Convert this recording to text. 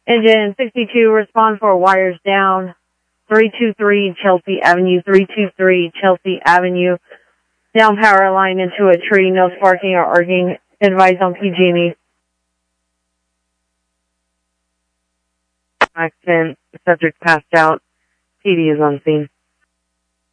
Engine 62, respond for wires down. 323 Chelsea Avenue, 323 Chelsea Avenue. Down power line into a tree, no sparking or arcing. Advise on PG&E. Accident, subject passed out. PD is on scene.